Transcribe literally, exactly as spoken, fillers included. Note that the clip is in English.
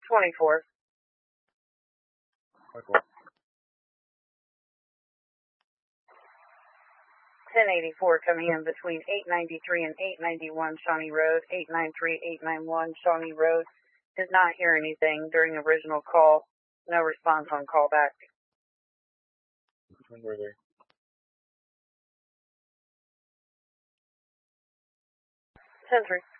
twenty-four. twenty-four. ten eighty-four coming in between eight ninety-three and eight ninety-one Shawnee Road. eight ninety-three, eight ninety-one Shawnee Road. Did not hear anything during original call. No response on callback. Which one were they? ten three.